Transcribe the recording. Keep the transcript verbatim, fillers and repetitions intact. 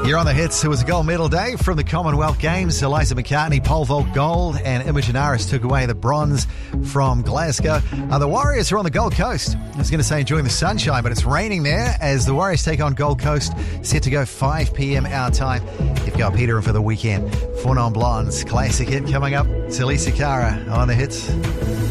You're on the hits. It was a gold medal day from the Commonwealth Games. Eliza McCartney pole vault gold and Imogen Aris took away the bronze from Glasgow. Uh, the Warriors are on the Gold Coast. I was going to say enjoying the sunshine, but it's raining there as the Warriors take on Gold Coast, set to go five p.m. our time. You've got Peter in for the weekend. Four Non Blondes classic hit coming up. It's Elisa Cara on the hits.